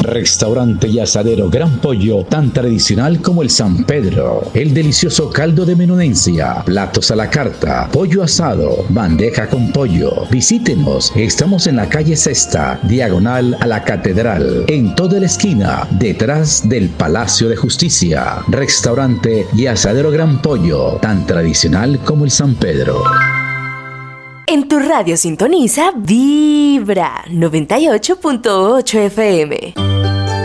Restaurante y asadero Gran Pollo, tan tradicional como el San Pedro. El delicioso caldo de menudencia, platos a la carta, pollo asado, bandeja con pollo. Visítenos, estamos en la calle Sexta, diagonal a la Catedral, en toda la esquina, detrás del Palacio de Justicia. Restaurante y asadero Gran Pollo, tan tradicional como el San Pedro. En tu radio sintoniza Vibra 98.8 FM.